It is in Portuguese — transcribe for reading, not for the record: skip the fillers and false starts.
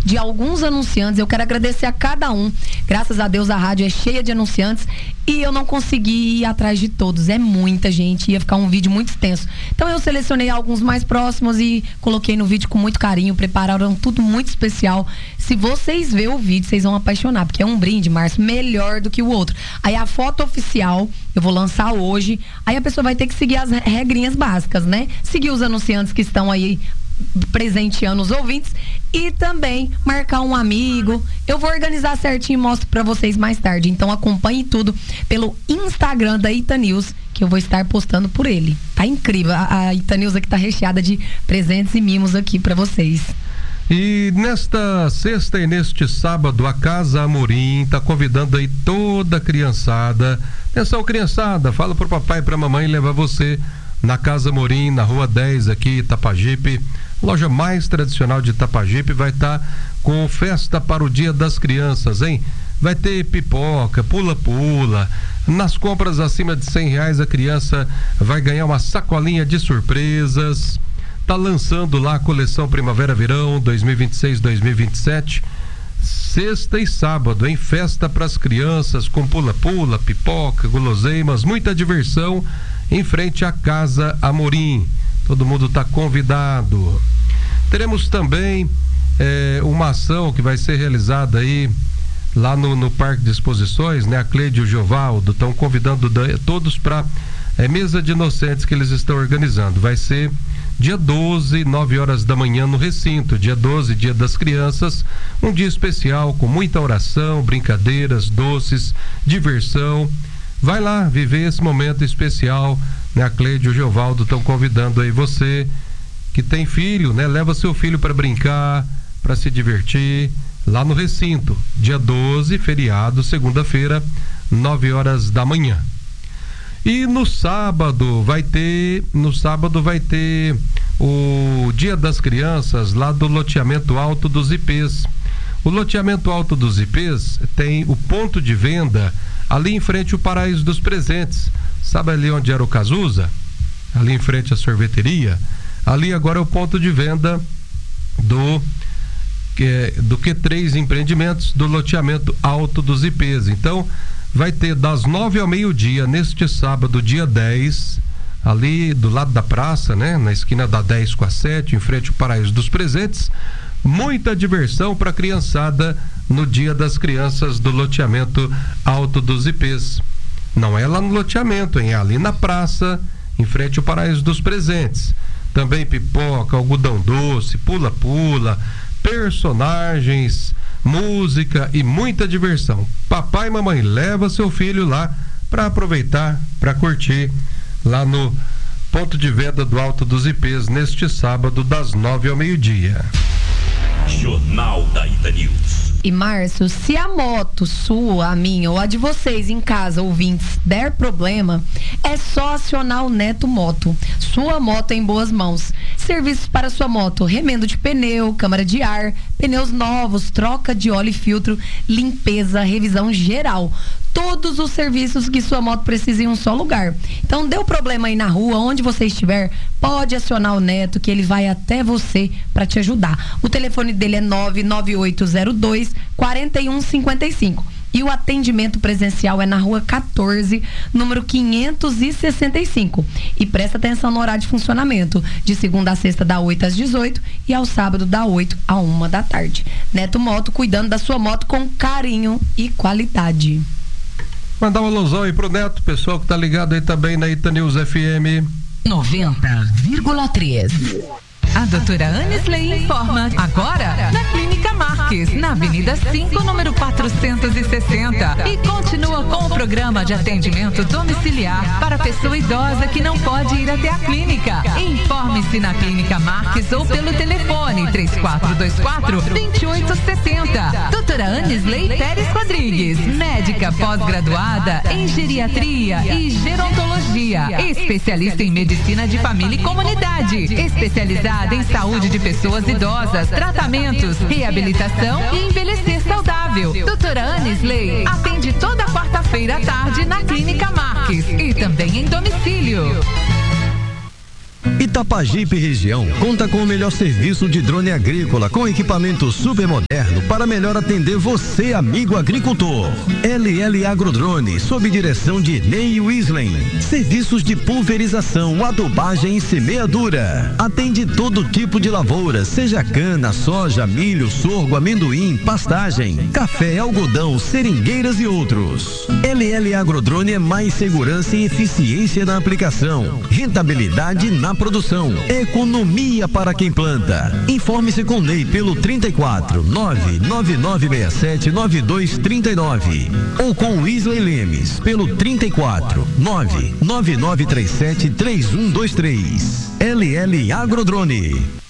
de alguns anunciantes. Eu quero agradecer a cada um. Graças a Deus a rádio é cheia de anunciantes e eu não consegui ir atrás de todos. É muita gente, ia ficar um vídeo muito extenso. Então eu selecionei alguns mais próximos e coloquei no vídeo com muito carinho. Prepararam tudo muito especial. Se vocês verem o vídeo, vocês vão apaixonar, porque é um brinde, Márcio, melhor do que o outro. Aí a foto oficial eu vou lançar hoje. Aí a pessoa vai ter que seguir as regrinhas básicas, né? Seguir os anunciantes que estão aí presenteando os ouvintes e também marcar um amigo. Eu vou organizar certinho e mostro pra vocês mais tarde. Então acompanhe tudo pelo Instagram da Itanews, que eu vou estar postando por ele. Tá incrível. A Itanews aqui tá recheada de presentes e mimos aqui pra vocês. E nesta sexta e neste sábado, a Casa Amorim está convidando aí toda a criançada. Atenção, criançada, fala pro papai e pra mamãe levar você na Casa Amorim, na Rua 10, aqui, Itapajipe. Loja mais tradicional de Itapajipe, vai estar com festa para o Dia das Crianças, hein? Vai ter pipoca, pula-pula. Nas compras acima de R$100, a criança vai ganhar uma sacolinha de surpresas. Tá lançando lá a coleção Primavera-Verão 2026-2027. Sexta e sábado, hein? Festa para as crianças com pula-pula, pipoca, guloseimas, muita diversão em frente à Casa Amorim. Todo mundo está convidado. Teremos também uma ação que vai ser realizada aí lá no Parque de Exposições, né? A Cleide e o Giovaldo estão convidando todos para mesa de inocentes que eles estão organizando. Vai ser dia 12, 9 horas da manhã no recinto. Dia 12, Dia das Crianças, um dia especial com muita oração, brincadeiras, doces, diversão. Vai lá viver esse momento especial, né? A Cleide e o Giovaldo estão convidando aí você que tem filho, né? Leva seu filho para brincar, para se divertir lá no recinto. Dia 12, feriado, segunda-feira, 9 horas da manhã. E no sábado vai ter o Dia das Crianças lá do loteamento Alto dos Ipês. O loteamento Alto dos Ipês tem o ponto de venda ali em frente ao Paraíso dos Presentes. Sabe ali onde era o Cazuza? Ali em frente à sorveteria. Ali agora é o ponto de venda do Q3 Empreendimentos, do loteamento Alto dos Ipês. Então vai ter das 9 ao meio-dia neste sábado, dia 10, ali do lado da praça, né? Na esquina da 10 com a 7, em frente ao Paraíso dos Presentes. Muita diversão para a criançada no Dia das Crianças do loteamento Alto dos Ipês. Não é lá no loteamento, hein? É ali na praça, em frente ao Paraíso dos Presentes. Também pipoca, algodão doce, pula-pula, personagens, música e muita diversão. Papai e mamãe, leva seu filho lá para aproveitar, para curtir lá no ponto de venda do Alto dos Ipês neste sábado das 9 ao meio-dia. Jornal da Itanews. E Márcio, se a moto sua, a minha ou a de vocês em casa, ouvintes, der problema, é só acionar o Neto Moto. Sua moto em boas mãos. Serviços para sua moto: remendo de pneu, câmara de ar, pneus novos, troca de óleo e filtro, limpeza, revisão geral. Todos os serviços que sua moto precisa em um só lugar. Então, deu problema aí na rua, onde você estiver, pode acionar o Neto, que ele vai até você para te ajudar. O telefone dele é 99802-4155. E o atendimento presencial é na Rua 14, número 565. E presta atenção no horário de funcionamento. De segunda a sexta, da 8 às 18 e ao sábado, da 8 à 1 da tarde. Neto Moto, cuidando da sua moto com carinho e qualidade. Mandar um alusão aí pro Neto, pessoal que tá ligado aí também na Itanews FM 90,3. A doutora Anisley informa agora na Clínica Marques, na Avenida 5, número 460. E continua com o programa de atendimento domiciliar para pessoa idosa que não pode ir até a clínica. Informe-se na Clínica Marques ou pelo telefone 3424-2860. Doutora Anisley Pérez Rodrigues, médica pós-graduada em geriatria e gerontologia, especialista em medicina de família e comunidade, especializada em saúde de pessoas idosas, tratamentos, reabilitação e envelhecer saudável. Doutora Anisley atende toda quarta-feira à tarde na Clínica Marques e também em domicílio. Itapajipe região conta com o melhor serviço de drone agrícola com equipamento super moderno moderno para melhor atender você, amigo agricultor. LL Agrodrone, sob direção de Ney Wislen. Serviços de pulverização, adubagem e semeadura. Atende todo tipo de lavoura, seja cana, soja, milho, sorgo, amendoim, pastagem, café, algodão, seringueiras e outros. LL Agrodrone é mais segurança e eficiência na aplicação, rentabilidade na produção, economia para quem planta. Informe-se com Ney pelo 34 99967 9239 ou com Wesley Lemes pelo 34 99937 3123. LL Agrodrone.